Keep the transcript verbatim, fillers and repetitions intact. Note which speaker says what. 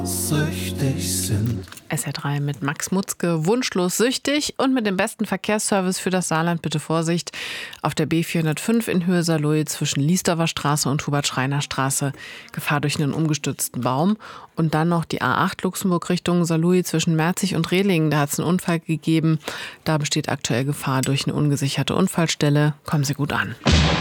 Speaker 1: süchtig sind.
Speaker 2: S R drei mit Max Mutzke, wunschlos süchtig und mit dem besten Verkehrsservice für das Saarland. Bitte Vorsicht, auf der B vierhundertfünf in Höhe Saarlouis zwischen Liesdorfer Straße und Hubert-Schreiner Straße. Gefahr durch einen umgestürzten Baum. Und dann noch die A acht Luxemburg Richtung Saarlouis zwischen Merzig und Rehlingen. Da hat es einen Unfall gegeben. Da besteht aktuell Gefahr durch eine ungesicherte Unfallstelle. Kommen Sie gut an.